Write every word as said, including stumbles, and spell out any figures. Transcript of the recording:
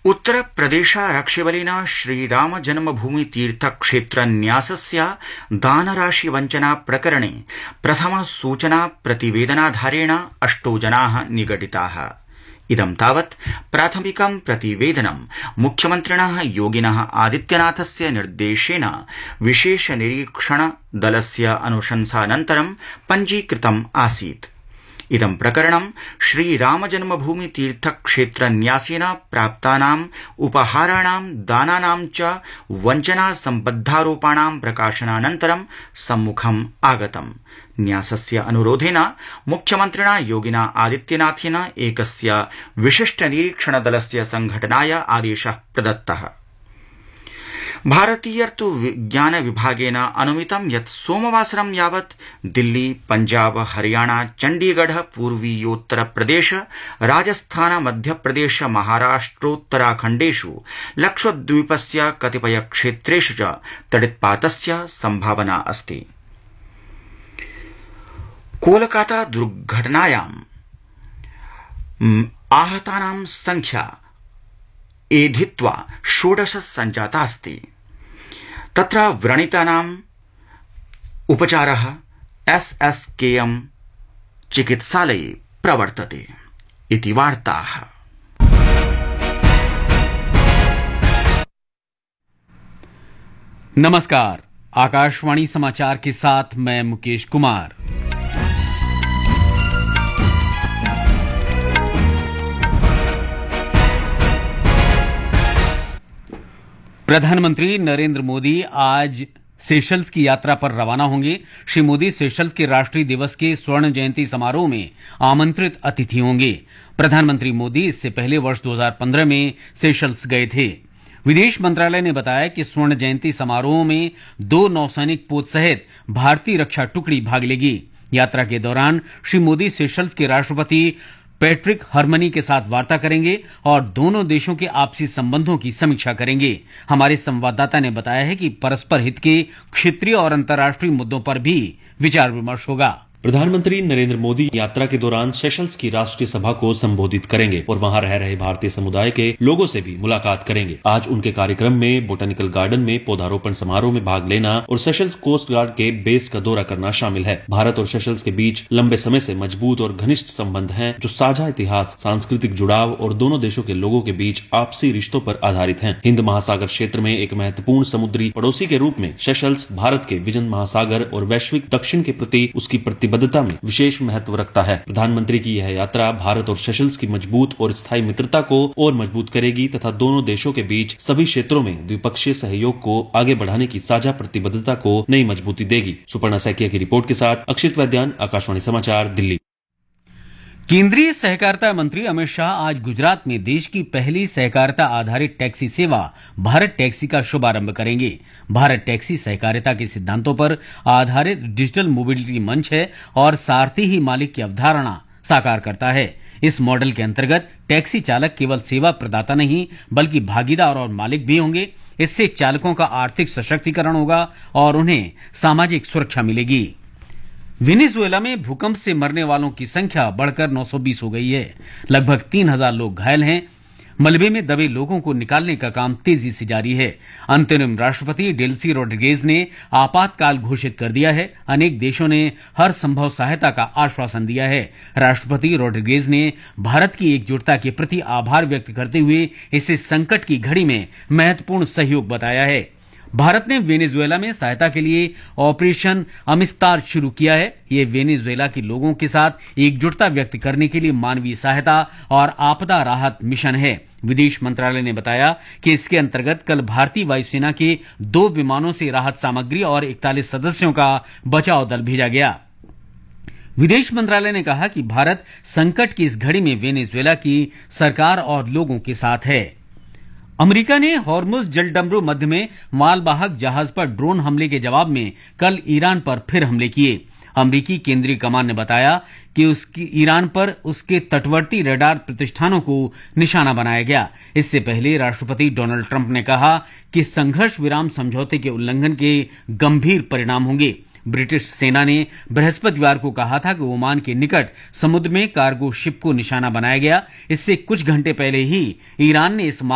उत्तरप्रदेशारक्षिबलेन श्रीरामजन्मभूमितीर्थक्षेत्रन्यासस्य दानराशिवञ्चना प्रकरणे प्रथमसूचनाप्रतिवेदनाधारेण अष्टौ जनाः निगडिताः। इदं तावत् प्राथमिकं प्रतिवेदनं मुख्यमन्त्रिणः योगिनः आदित्यनाथस्य निर्देशेन विशेषनिरीक्षणदलस्य अनुशंसानन्तरं पञ्जीकृतम् आसीत्। इदं प्रकरणं श्रीरामजन्मभूमितीर्थक्षेत्रन्यासेन प्राप्तानाम् उपहाराणां दानानां च वञ्चना सम्बद्धारोपाणां प्रकाशनानन्तरं सम्मुखम् आगतम्। न्यासस्य अनुरोधेन मुख्यमन्त्रिणा योगिना आदित्यनाथेन एकस्य विशिष्टनिरीक्षणदलस्य संघटनाय आदेशः प्रदत्तः। भारतीयर्तुविज्ञान विभागेन अनुमितं यत् सोमवासरं यावत् दिल्ली, पंजाब, हरियाणा, चण्डीगढ़, पूर्वीयोत्तरप्रदेश, राजस्थान, मध्यप्रदेश, महाराष्ट्रोत्तराखण्डेषु लक्षद्वीपस्य कतिपय क्षेत्रेषु च तडित्पातस्य सम्भावना अस्ति। कोलकाता दुर्घटनायां आहतानां संख्या एधित्वा षोडश सञ्जाता अस्ति। तत्र व्रणितानाम् उपचारः एस् एस् के एम् चिकित्सालये प्रवर्तते इति वार्ताः। नमस्कार, आकाशवाणी समाचार के साथ मैं मुकेश कुमार। प्रधानमंत्री नरेंद्र मोदी आज सेशल्स की यात्रा पर रवाना होंगे। श्री मोदी सेशल्स के राष्ट्रीय दिवस के स्वर्ण जयंती समारोह में आमंत्रित अतिथि होंगे। प्रधानमंत्री मोदी इससे पहले वर्ष दो हज़ार पंद्रह में सेशल्स गए थे। विदेश मंत्रालय ने बताया कि स्वर्ण जयंती समारोह में दो नौसैनिक पोत सहित भारतीय रक्षा टुकड़ी भाग लेगी। यात्रा के दौरान श्री मोदी सेशल्स के राष्ट्रपति पैट्रिक हरमनी के साथ वार्ता करेंगे और दोनों देशों के आपसी संबंधों की समीक्षा करेंगे। हमारे संवाददाता ने बताया है कि परस्पर हित के क्षेत्रीय और अंतर्राष्ट्रीय मुद्दों पर भी विचार विमर्श होगा। प्रधानमंत्री नरेंद्र मोदी यात्रा के दौरान सेशल्स की राष्ट्रीय सभा को संबोधित करेंगे और वहां रह रहे भारतीय समुदाय के लोगों से भी मुलाकात करेंगे। आज उनके कार्यक्रम में बोटेनिकल गार्डन में पौधारोपण समारोह में भाग लेना और सेशल्स कोस्ट गार्ड के बेस का दौरा करना शामिल है। भारत और सेशल्स के बीच लंबे समय से मजबूत और घनिष्ठ संबंध हैं, जो साझा इतिहास, सांस्कृतिक जुड़ाव और दोनों देशों के लोगों के बीच आपसी रिश्तों पर आधारित हैं। हिंद महासागर क्षेत्र में एक महत्वपूर्ण समुद्री पड़ोसी के रूप में सेशल्स भारत के विजन महासागर और वैश्विक दक्षिण के प्रति उसकी प्रतिबद्धता में विशेष महत्व रखता है। प्रधानमंत्री की यह यात्रा भारत और सेशल्स की मजबूत और स्थायी मित्रता को और मजबूत करेगी तथा दोनों देशों के बीच सभी क्षेत्रों में द्विपक्षीय सहयोग को आगे बढ़ाने की साझा प्रतिबद्धता को नई मजबूती देगी। सुपर्णा सैकिया की रिपोर्ट के साथ अक्षित वैद्यान, आकाशवाणी समाचार, दिल्ली। केंद्रीय सहकारिता मंत्री अमित शाह आज गुजरात में देश की पहली सहकारिता आधारित टैक्सी सेवा भारत टैक्सी का शुभारंभ करेंगे। भारत टैक्सी सहकारिता के सिद्धांतों पर आधारित डिजिटल मोबिलिटी मंच है और सारथी ही मालिक की अवधारणा साकार करता है। इस मॉडल के अंतर्गत टैक्सी चालक केवल सेवा प्रदाता नहीं बल्कि भागीदार और मालिक भी होंगे। इससे चालकों का आर्थिक सशक्तिकरण होगा और उन्हें सामाजिक सुरक्षा मिलेगी। वेनेजुएला में भूकंप से मरने वालों की संख्या बढ़कर नौ सौ बीस हो गई है। लगभग तीन हज़ार लोग घायल हैं। मलबे में दबे लोगों को निकालने का काम तेजी से जारी है। अंतरिम राष्ट्रपति डेल्सी रोड्रिगेज ने आपातकाल घोषित कर दिया है। अनेक देशों ने हर संभव सहायता का आश्वासन दिया है। राष्ट्रपति रोड्रिगेज ने भारत की एकजुटता के प्रति आभार व्यक्त करते हुए इसे संकट की घड़ी में महत्वपूर्ण सहयोग बताया है। भारत ने वेनेजुएला में सहायता के लिए ऑपरेशन अमिस्तार शुरू किया है। ये वेनेजुएला के लोगों के साथ एकजुटता व्यक्त करने के लिए मानवीय सहायता और आपदा राहत मिशन है। विदेश मंत्रालय ने बताया कि इसके अंतर्गत कल भारतीय वायुसेना के दो विमानों से राहत सामग्री और इकतालीस सदस्यों का बचाव दल भेजा गया। विदेश मंत्रालय ने कहा कि भारत संकट की इस घड़ी में वेनेजुएला की सरकार और लोगों के साथ है। अमेरिका ने हॉर्मुज जलडमरू मध्य में मालवाहक जहाज पर ड्रोन हमले के जवाब में कल ईरान पर फिर हमले किए। अमेरिकी केंद्रीय कमान ने बताया कि उसकी ईरान पर उसके तटवर्ती रडार प्रतिष्ठानों को निशाना बनाया गया। इससे पहले राष्ट्रपति डोनाल्ड ट्रंप ने कहा कि संघर्ष विराम समझौते के उल्लंघन के गंभीर परिणाम होंगे। ब्रिटिश सेना ने बृहस्पतिवार को कहा था कि ओमान के निकट समुद्र में कार्गो शिप को निशाना बनाया गया। इससे कुछ घंटे पहले ही ईरान ने इस